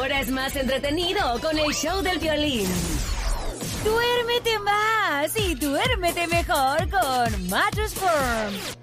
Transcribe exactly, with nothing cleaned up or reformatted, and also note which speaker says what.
Speaker 1: Ahora es más entretenido con el show del violín.
Speaker 2: Duérmete más y duérmete mejor con Mattress Firm.